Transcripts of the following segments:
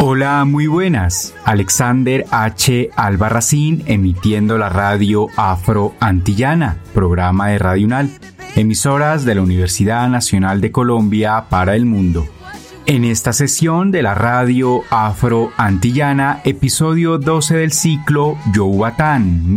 Hola, muy buenas. Alexander H. Albarracín emitiendo la radio Afro-Antillana, programa de Radio UNAL, emisoras de la Universidad Nacional de Colombia para el mundo. En esta sesión de la radio Afro-Antillana, episodio 12 del ciclo Yohubatán,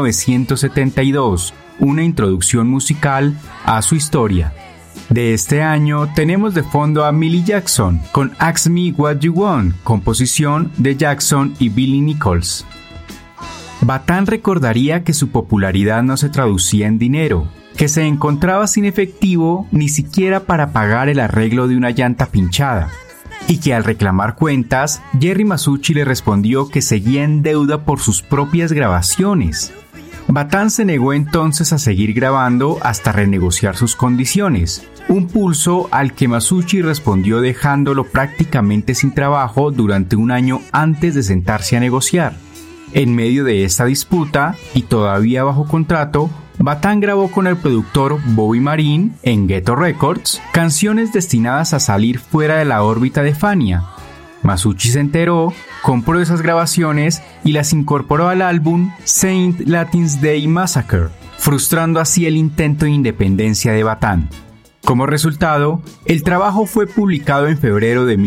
1972, una introducción musical a su historia. De este año tenemos de fondo a Millie Jackson con Ask Me What You Want, composición de Jackson y Billy Nichols. Batán recordaría que su popularidad no se traducía en dinero, que se encontraba sin efectivo ni siquiera para pagar el arreglo de una llanta pinchada, y que al reclamar cuentas, Jerry Masucci le respondió que seguía en deuda por sus propias grabaciones. Batán se negó entonces a seguir grabando hasta renegociar sus condiciones, un pulso al que Masucci respondió dejándolo prácticamente sin trabajo durante un año antes de sentarse a negociar. En medio de esta disputa, y todavía bajo contrato, Batán grabó con el productor Bobby Marin en Ghetto Records canciones destinadas a salir fuera de la órbita de Fania. Masucci se enteró, compró esas grabaciones y las incorporó al álbum Saint Latin's Day Massacre, frustrando así el intento de independencia de Batán. Como resultado, el trabajo fue publicado en febrero de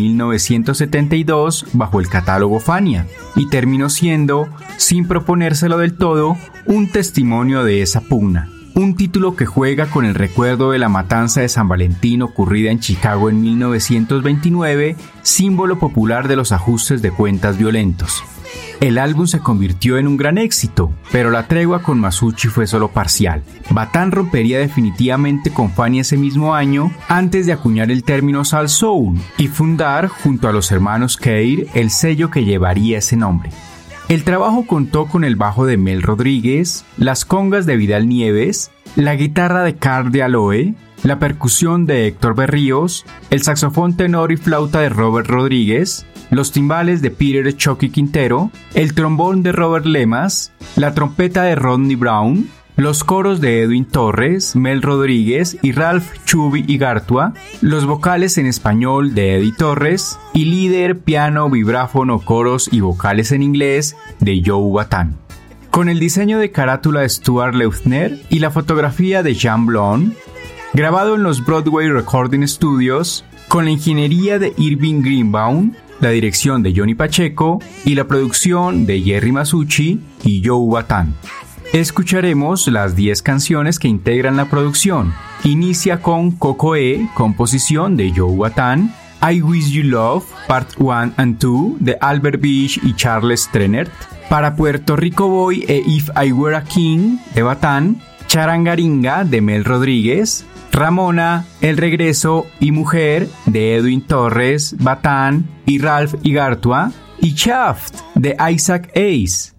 1972 bajo el catálogo Fania y terminó siendo, sin proponérselo del todo, un testimonio de esa pugna. Un título que juega con el recuerdo de la matanza de San Valentín ocurrida en Chicago en 1929, símbolo popular de los ajustes de cuentas violentos. El álbum se convirtió en un gran éxito, pero la tregua con Masucci fue solo parcial. Batán rompería definitivamente con Fania ese mismo año antes de acuñar el término Salsoul Soul y fundar, junto a los hermanos Keir, el sello que llevaría ese nombre. El trabajo contó con el bajo de Mel Rodríguez, las congas de Vidal Nieves, la guitarra de Carl de Aloe, la percusión de Héctor Berríos, el saxofón tenor y flauta de Robert Rodríguez, los timbales de Peter Chucky Quintero, el trombón de Robert Lemas, la trompeta de Rodney Brown, los coros de Edwin Torres, Mel Rodríguez y Ralph Chubby Igartua, los vocales en español de Eddie Torres y líder, piano, vibráfono, coros y vocales en inglés de Joe Batán. Con el diseño de carátula de Stuart Leuthner y la fotografía de Jean Blon, grabado en los Broadway Recording Studios, con la ingeniería de Irving Greenbaum, la dirección de Johnny Pacheco y la producción de Jerry Masucci y Joe Batán. Escucharemos las 10 canciones que integran la producción. Inicia con Cocoe, composición de Joe Batán, I Wish You Love, Part 1 and 2 de Albert Beach y Charles Trenert, Para Puerto Rico Boy e If I Were a King de Batán, Charangaringa de Mel Rodríguez, Ramona, El Regreso y Mujer de Edwin Torres, Batán y Ralph Igartua, y Shaft de Isaac Hayes.